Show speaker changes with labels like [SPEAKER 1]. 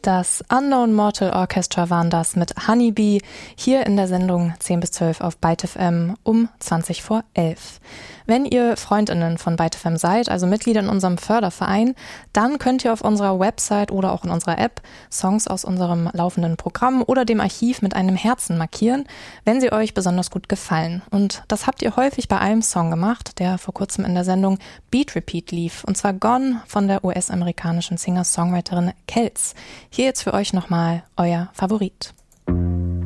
[SPEAKER 1] Das Unknown Mortal Orchestra waren das mit Honeybee, hier in der Sendung 10 bis 12 auf Byte FM um 20 vor 11. Wenn ihr FreundInnen von Byte FM seid, also Mitglieder in unserem Förderverein, dann könnt ihr auf unserer Website oder auch in unserer App Songs aus unserem laufenden Programm oder dem Archiv mit einem Herzen markieren, wenn sie euch besonders gut gefallen. Und das habt ihr häufig bei einem Song gemacht, der vor kurzem in der Sendung Beat Repeat lief, und zwar Gone von der US-amerikanischen Singer-Songwriterin Kelz. Hier jetzt für euch nochmal euer Favorit.